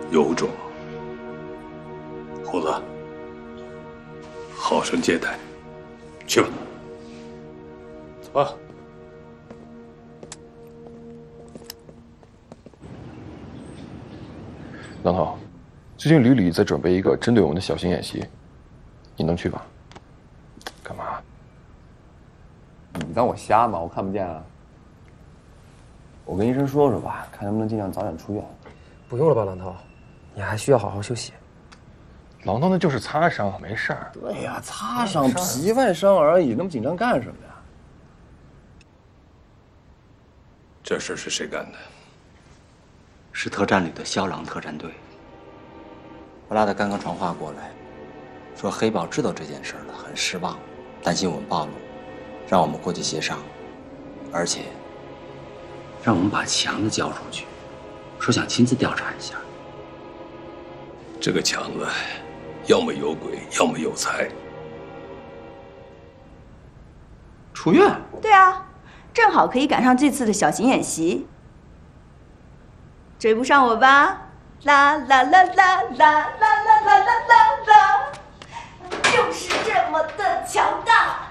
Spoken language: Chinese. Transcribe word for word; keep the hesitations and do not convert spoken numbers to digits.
有种。虎子，好生接待，去吧。走吧。 杨涛，最近旅里在准备一个针对我们的小型演习，你能去吧？干嘛？ 你当我瞎吗？我看不见啊。我跟医生说说吧，看能不能尽量早点出院。 不用了吧，郎涛，你还需要好好休息。 郎涛那就是擦伤，没事儿。 对呀，擦伤、皮外伤而已，那么紧张干什么呀？ 这事是谁干的？ 是特战旅的肖朗特战队。布拉德刚刚传话过来，说黑豹知道这件事了，很失望，担心我们暴露，让我们过去协商，而且让我们把强子交出去，说想亲自调查一下。 这个强子，要么有鬼，要么有才。 出院？ 对啊，正好可以赶上这次的小型演习。追不上我吧？啦啦啦啦啦啦啦啦啦啦啦，就是这么的强大。